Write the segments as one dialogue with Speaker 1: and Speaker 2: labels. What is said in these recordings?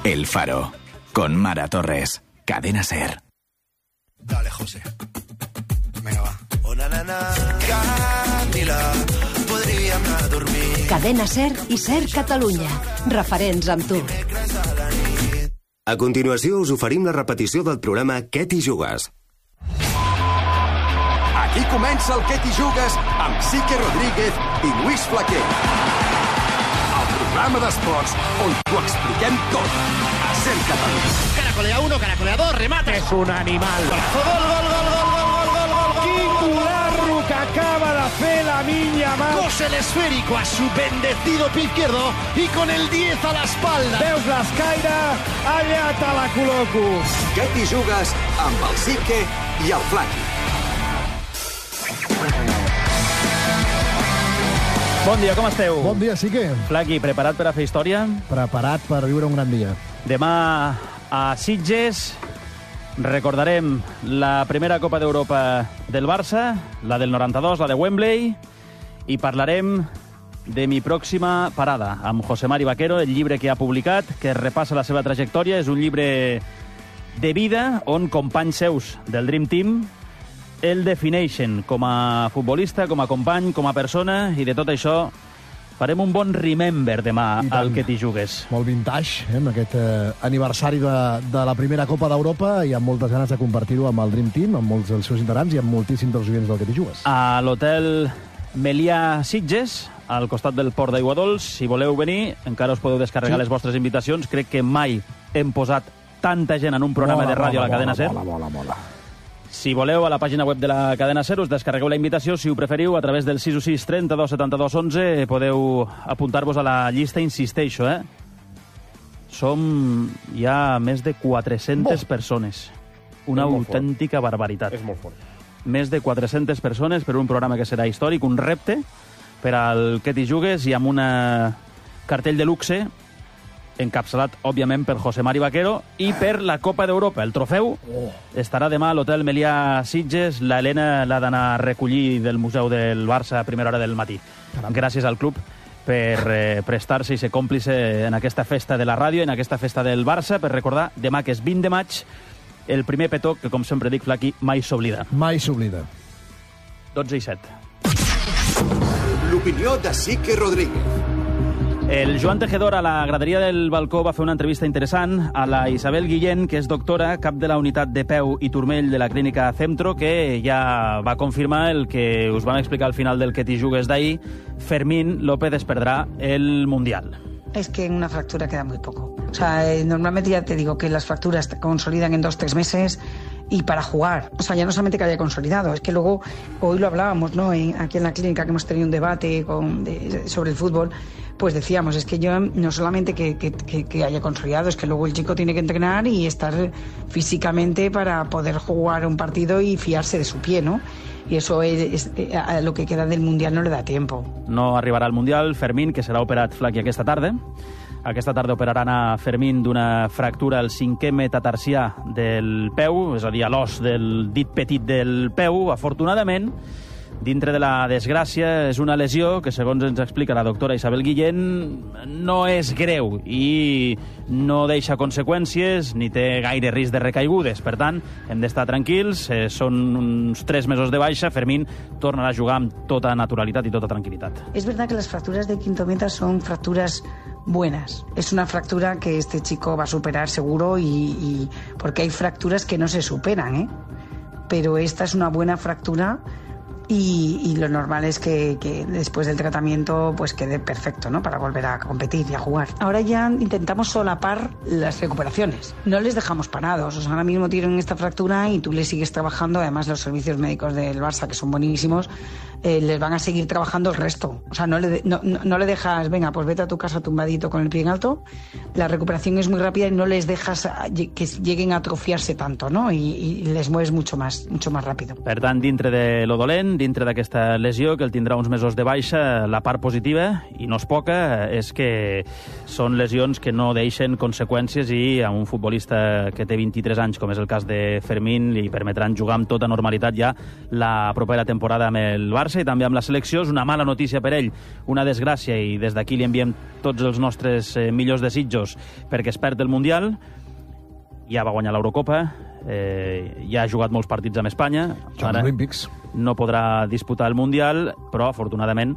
Speaker 1: El Faro, con Mara Torres, Cadena SER.
Speaker 2: Dale, José. Venga, va. Una nana, Camila, podríem anar a dormir.
Speaker 3: Cadena SER i SER Catalunya. Referents amb tu.
Speaker 4: A continuació us oferim la repetició del programa Què t'hi jugues?
Speaker 5: Aquí comença el Què t'hi jugues amb Sique Rodríguez i Luis Flaquer. El programa d'esports on t'ho expliquem tot. A SER Catalunya.
Speaker 6: Caracolea 1, caracolea 2, remata.
Speaker 7: És un animal.
Speaker 6: Gol.
Speaker 7: Quin colarro que acaba de fer la Minya Mar.
Speaker 6: Cose el esférico a su bendecido pie izquierdo y con el 10 a la espalda.
Speaker 7: Veus l'escaire? Allà te la col·loco.
Speaker 5: Què t'hi jugues amb el Sique i el Flaqui.
Speaker 8: Bon dia, com esteu?
Speaker 9: Bon dia, Sique.
Speaker 8: Flaqui, preparat per a fer història?
Speaker 9: Preparat per viure un gran dia.
Speaker 8: Demà a Sitges recordarem la primera Copa d'Europa del Barça, la del 92, la de Wembley, i parlarem de Mi pròxima parada, amb José Mari Vaquero, el llibre que ha publicat, que repassa la seva trajectòria. És un llibre de vida on companys seus del Dream Team el defineixen com a futbolista, com a company, com a persona, i de tot això farem un bon remember demà al Què t'hi jugues.
Speaker 9: Molt vintage, amb aquest aniversari de la primera Copa d'Europa, i amb moltes ganes de compartir-ho amb el Dream Team, amb molts dels seus integrants i amb moltíssims dels oients del Què t'hi jugues.
Speaker 8: A l'hotel Melià Sitges, al costat del Port d'Aiguadols. Si voleu venir, encara us podeu descarregar les vostres invitacions. Crec que mai hem posat tanta gent en un programa de ràdio a la cadena SER.
Speaker 9: Mola.
Speaker 8: Si voleu, a la pàgina web de la cadena SER us descarregueu la invitació. Si ho preferiu, a través del 616 32 72 11 podeu apuntar-vos a la llista. Insisteixo, Som ja més de 400 persones. Una autèntica barbaritat.
Speaker 7: És molt fort.
Speaker 8: Més de 400 persones per un programa que serà històric, un repte per al Què t'hi jugues, i amb un cartell de luxe encapçalat, òbviament, per José Mari Vaquero, i per la Copa d'Europa. El trofeu estarà demà a l'hotel Melià Sitges. La Helena l'ha d'anar a recollir del Museu del Barça a primera hora del matí. Gràcies al club per prestar-se i ser còmplice en aquesta festa de la ràdio, en aquesta festa del Barça, per recordar demà, que és 20 de maig, el primer petó que, com sempre dic, Flaqui, mai s'oblida.
Speaker 9: Mai s'oblida.
Speaker 8: 12 i 7.
Speaker 5: L'opinió de Sique Rodríguez.
Speaker 8: El Joan Tejedor, a la graderia del balcó, va fer una entrevista interessant a la Isabel Guillén, que és doctora, cap de la unitat de peu i turmell de la clínica Centro, que ja va confirmar el que us vam explicar al final del Què t'hi jugues d'ahir. Fermín López es perdrá el Mundial.
Speaker 10: Es que en una fractura queda muy poco. O sea, normalmente ya te digo que las fracturas se consolidan en 2-3 meses y para jugar. O sea, ya no solamente que haya consolidado, es que luego, hoy lo hablábamos, ¿no? Aquí en la clínica, que hemos tenido un debate sobre el fútbol, pues decíamos, es que yo no solamente que haya consolidado, es que luego el chico tiene que entrenar y estar físicamente para poder jugar un partido y fiarse de su pie, ¿no? Y eso es a lo que queda del Mundial no le da tiempo.
Speaker 8: No arribarà al Mundial Fermín, que serà operat, Flaqui, aquesta tarda. Aquesta tarda operaran a Fermín d'una fractura al 5è metatarsià del peu, és a dir, a l'os del dit petit del peu. Afortunadament, dintre de la desgràcia, és una lesió que, segons ens explica la doctora Isabel Guillén, no és greu i no deixa conseqüències ni té gaire risc de recaigudes. Per tant, hem d'estar tranquils. Són uns 3 mesos de baixa. Fermín tornarà a jugar amb tota naturalitat i tota tranquil·litat.
Speaker 10: Es verdad que las fracturas de quinto meta son fracturas buenas. Es una fractura que este chico va a superar seguro, y porque hay fracturas que no se superan, pero esta es una buena fractura. Y lo normal es que después del tratamiento pues quede perfecto, ¿no? Para volver a competir y a jugar. Ahora ya intentamos solapar las recuperaciones. No les dejamos parados. O sea, ahora mismo tienen esta fractura y tú les sigues trabajando. Además, los servicios médicos del Barça, que son buenísimos, les van a seguir trabajando el resto. O sea, no le dejas, venga, pues vete a tu casa tumbadito con el pie en alto. La recuperación es muy rápida y no les dejas que lleguen a atrofiarse tanto, ¿no? Y les mueves mucho más rápido.
Speaker 8: Per tant, dintre de lo dolent, dintre d'aquesta lesió, que el tindrà uns mesos de baixa, la part positiva, i no és poca, és que són lesions que no deixen conseqüències, i a un futbolista que té 23 anys, com és el cas de Fermín, li permetran jugar amb tota normalitat ja la propera temporada amb el Barça. Barça i també amb la selecció. És una mala notícia per ell, una desgràcia, i des d'aquí li enviem tots els nostres millors desitjos perquè es perd el Mundial. Ja va guanyar l'Eurocopa, ja ha jugat molts partits amb Espanya.
Speaker 9: Jocs Olímpics.
Speaker 8: No podrà disputar el Mundial, però afortunadament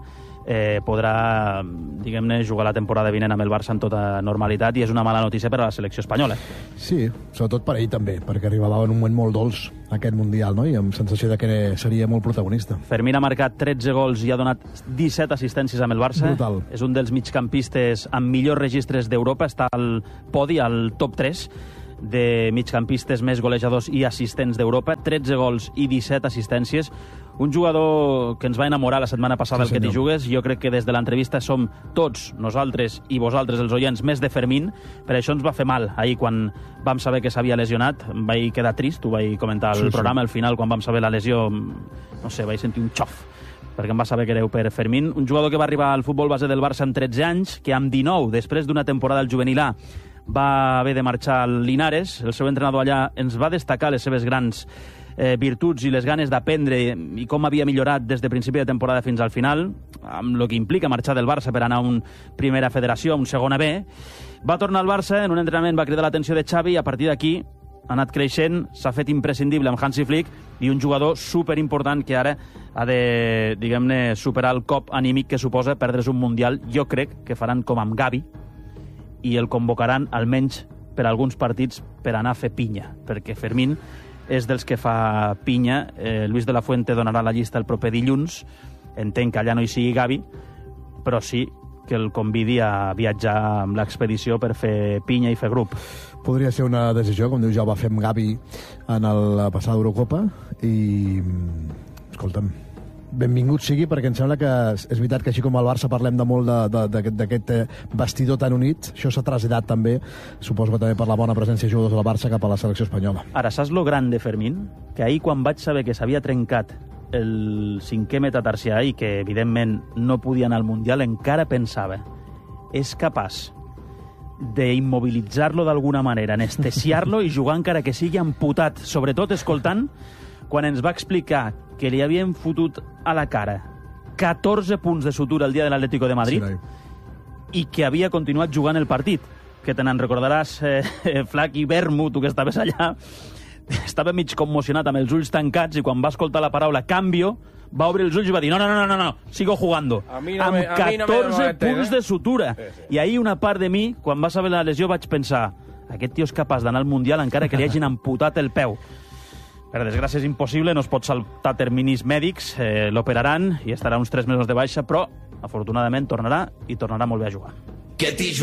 Speaker 8: podrà, diguem-ne, jugar la temporada vinent amb el Barça amb tota normalitat, i és una mala notícia per a la selecció espanyola.
Speaker 9: Sí, sobretot per ell també, perquè arribava en un moment molt dolç aquest Mundial, no? I amb sensació de que seria molt protagonista.
Speaker 8: Fermín ha marcat 13 gols i ha donat 17 assistències amb el Barça.
Speaker 9: Brutal.
Speaker 8: És un dels migcampistes amb millors registres d'Europa, està al podi, al top 3 de migcampistes més golejadors i assistents d'Europa. 13 gols i 17 assistències. Un jugador que ens va enamorar la setmana passada, el que t'hi jugues. Jo crec que des de l'entrevista som tots, nosaltres i vosaltres, els oients, més de Fermín. Per això ens va fer mal ahir quan vam saber que s'havia lesionat. Vaig quedar trist, ho vaig comentar al programa. Al final, quan vam saber la lesió, no sé, vaig sentir un xof, perquè em va saber greu per Fermín. Un jugador que va arribar al futbol base del Barça amb 13 anys, que amb 19, després d'una temporada al juvenil A, va haver de marxar al Linares. El seu entrenador allà ens va destacar les seves grans virtuts i les ganes d'aprendre i com havia millorat des de principi de temporada fins al final, amb el que implica marxar del Barça per anar a una primera federació, a un segona B. Va tornar al Barça, en un entrenament va cridar l'atenció de Xavi, i a partir d'aquí ha anat creixent, s'ha fet imprescindible amb Hansi Flick, i un jugador superimportant que ara ha de, diguem-ne, superar el cop anímic que suposa perdre's un Mundial. Jo crec que faran com amb Gavi i el convocaran almenys per alguns partits per anar a fer pinya, perquè Fermín és dels que fa pinya. Luis de la Fuente donarà la llista el proper dilluns. Entenc que allà no hi sigui Gavi, però sí que el convidi a viatjar amb l'expedició per fer pinya i fer grup.
Speaker 9: Podria ser una decisió, com diu, ja ho va fer amb Gavi en la passada Eurocopa, i escolta'm, benvingut sigui, perquè em sembla que és veritat que així com al Barça parlem de molt d'aquest vestidor tan unit, això s'ha traslladat també, suposo que també per la bona presència de jugadors del Barça cap a la selecció espanyola.
Speaker 8: Ara, saps lo gran de Fermín? Que ahir, quan vaig saber que s'havia trencat el 5è metatarsià i que, evidentment, no podia anar al Mundial, encara pensava, és capaç d'immobilitzar-lo d'alguna manera, anestesiar-lo i jugar encara que sigui amputat, sobretot escoltant quan ens va explicar que li havien fotut a la cara 14 punts de sutura el dia de l'Atlético de Madrid, i que havia continuat jugant el partit, que te n'en recordaràs, Flac i Vermu, tu que estaves allà, estava mig commocionat amb els ulls tancats, i quan va escoltar la paraula cambio, va obrir els ulls i va dir no, sigo jugando. Amb 14 punts de sutura. I ahir una part de mi, quan va saber la lesió, vaig pensar, aquest tio és capaç d'anar al Mundial encara que li hagin amputat el peu. Per desgràcia és impossible, no es pot saltar terminis mèdics, l'operaran i estarà uns 3 mesos de baixa, però afortunadament tornarà, i tornarà molt bé a jugar.